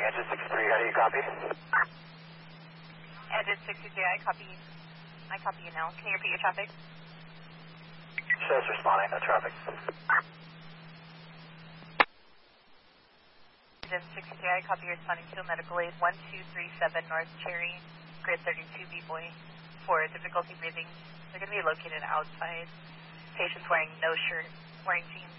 Engine 63, how do you copy? Engine 63, I copy you now. Can you repeat your traffic? Shows responding, no traffic. Engine 63, I copy you responding to medical aid 1237 North Cherry, grid 32 B-Boy for difficulty breathing. They're going to be located outside. Patients wearing no shirt, wearing jeans.